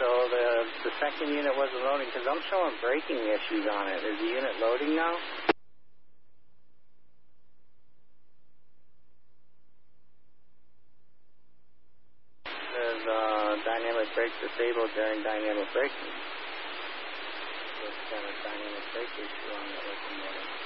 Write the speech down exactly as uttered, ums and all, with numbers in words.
so the the second unit wasn't loading because I'm showing braking issues on it. Is the unit loading now? Says uh, dynamic brakes disabled during dynamic braking. There's got a dynamic brake issue on it looking at it.